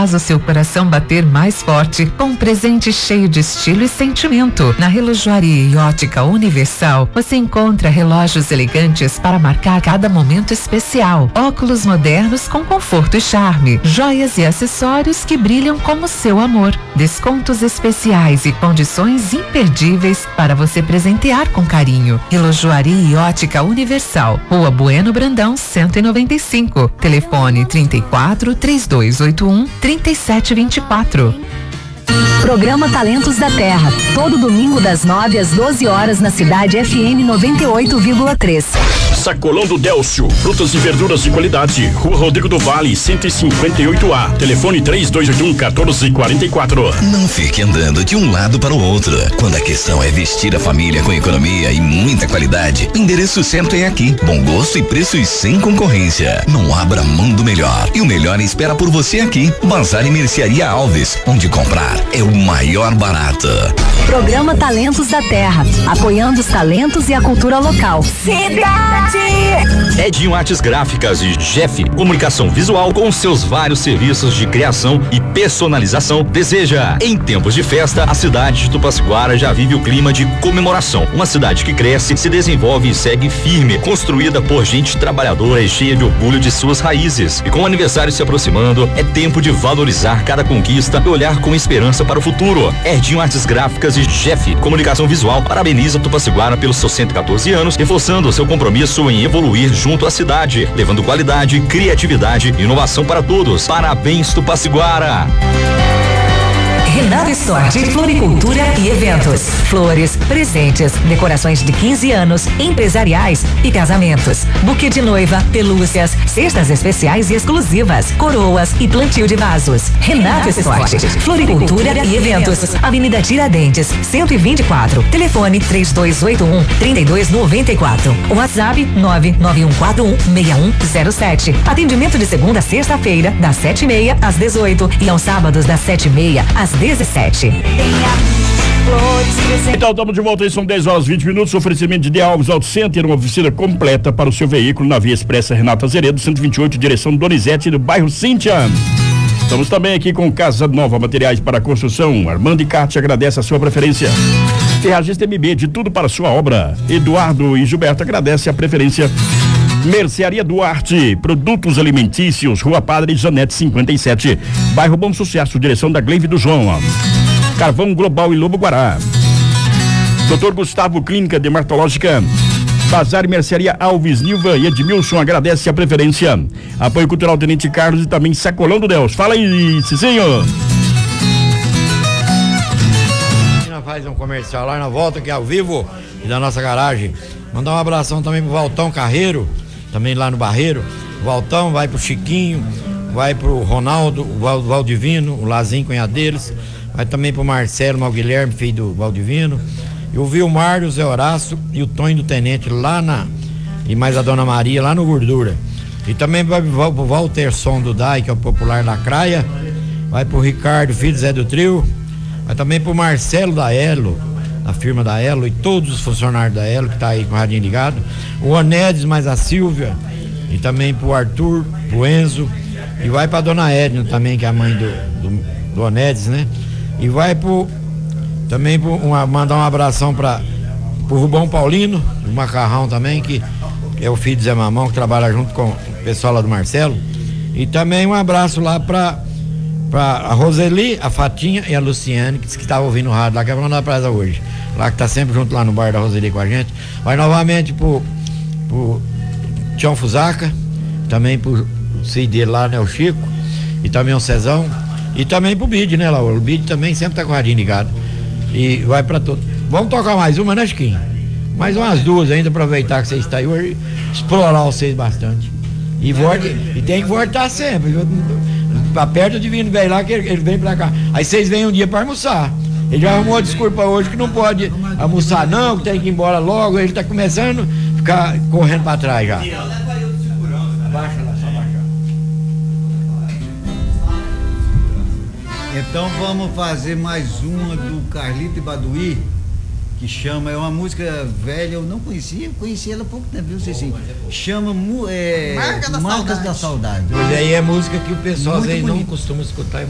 faz o seu coração bater mais forte com um presente cheio de estilo e sentimento. Na Relojoaria e Ótica Universal, você encontra relógios elegantes para marcar cada momento especial, óculos modernos com conforto e charme, joias e acessórios que brilham como seu amor, descontos especiais e condições imperdíveis para você presentear com carinho. Relojoaria e Ótica Universal, Rua Bueno Brandão 195, telefone 34 3281 3724. Programa Talentos da Terra, todo domingo das 9 às 12 horas na Cidade FM 98,3. Sacolão do Délcio, frutas e verduras de qualidade, Rua Rodrigo do Vale, 158A, telefone 3281-1444. Não fique andando de um lado para o outro. Quando a questão é vestir a família com economia e muita qualidade, o endereço certo é aqui. Bom gosto e preços sem concorrência. Não abra mão do melhor. E o melhor espera por você aqui. Bazar e Mercearia Alves, onde comprar é o maior barato. Programa Talentos da Terra, apoiando os talentos e a cultura local. Cidade! Edinho Artes Gráficas e Jeff Comunicação Visual, com seus vários serviços de criação e personalização, deseja. Em tempos de festa, a cidade de Tupaciguara já vive o clima de comemoração. Uma cidade que cresce, se desenvolve e segue firme, construída por gente trabalhadora e cheia de orgulho de suas raízes. E com o aniversário se aproximando, é tempo de valorizar cada conquista e olhar com esperança para o futuro. Edinho Artes Gráficas e Jeff Comunicação Visual parabeniza Tupaciguara pelos seus 114 anos, reforçando seu compromisso em evoluir junto à cidade, levando qualidade, criatividade e inovação para todos. Parabéns, Tupaciguara! Renato Store, floricultura e eventos. Flores, presentes, decorações de 15 anos, empresariais e casamentos. Buquê de noiva, pelúcias, cestas especiais e exclusivas, coroas e plantio de vasos. Renato Store, floricultura e eventos. Avenida Tiradentes, 124. Telefone 3281-3294. WhatsApp 99141-6107. Atendimento de segunda a sexta-feira, das 7h30 às 18 e aos sábados das 7h30 às 17. Então, estamos de volta aí, são 10 horas 20 minutos. Oferecimento de De Alves Auto Center, uma oficina completa para o seu veículo na Via Expressa Renata Azeredo, 128, direção Donizete, do bairro Cíntia. Estamos também aqui com Casa Nova, materiais para construção. Armando e Cátia agradece a sua preferência. Ferragista MB, de tudo para a sua obra. Eduardo e Gilberto agradece a preferência. Mercearia Duarte, produtos alimentícios, Rua Padre Janete 57, bairro Bom Sucesso, direção da Gleive do João. Carvão Global e Lobo Guará. Dr. Gustavo, Clínica Dermatológica. Bazar e Mercearia Alves, Nilva e Edmilson agradece a preferência. Apoio Cultural Tenente Carlos e também Sacolão do Deus. Fala aí, Cicinho. Faz um comercial lá na volta aqui ao vivo e da nossa garagem. Mandar um abração também pro Valtão Carreiro, também lá no Barreiro. Valtão vai pro Chiquinho, vai pro Ronaldo, o Valdivino, o Lazinho, cunhado deles. Vai também pro Marcelo, o Guilherme, filho do Valdivino. E o Vilmar, o Zé Horácio e o Tonho do Tenente lá e mais a Dona Maria lá no Gordura. E também vai pro Walter Som do Dai, que é o popular da Craia. Vai pro Ricardo, filho do Zé do Trio. Vai também pro Marcelo da Elo, da firma da Elo, e todos os funcionários da Elo que tá aí com o radinho ligado. O Onedes, mais a Silvia. E também pro Arthur, pro Enzo. E vai pra Dona Edna também, que é a mãe do Onedes, né? E vai também mandar um abração pro Rubão Paulino, do Macarrão também, que é o filho de Zé Mamão, que trabalha junto com o pessoal lá do Marcelo. E também um abraço lá pra a Roseli, a Fatinha e a Luciane, que estava ouvindo o rádio lá, que é pra mandar pra ela hoje. Lá que tá sempre junto lá no bar da Roseli com a gente. Vai novamente pro Tião Fusaca, também pro filho dele lá, né, o Chico, e também o Cezão. E também pro Bid, né, Laura? O Bid também sempre tá com o radinho ligado. E vai pra todos. Vamos tocar mais uma, né, Chiquinho? Mais umas duas ainda, aproveitar que você está aí hoje, explorar vocês bastante. E tem que voltar sempre. Aperta o Divino Velho lá, que ele vem pra cá. Aí vocês vêm um dia pra almoçar. Ele já arrumou a desculpa hoje que não pode almoçar não, que tem que ir embora logo. Ele tá começando a ficar correndo pra trás já. Abaixa lá, só abaixar. Então vamos fazer mais uma do Carlito e Baduí, que chama, é uma música velha, eu não conhecia, conheci ela há pouco tempo, viu, Cicinho? Chama Marcas da Saudade. Mas aí é música que o pessoal às vezes não costuma escutar.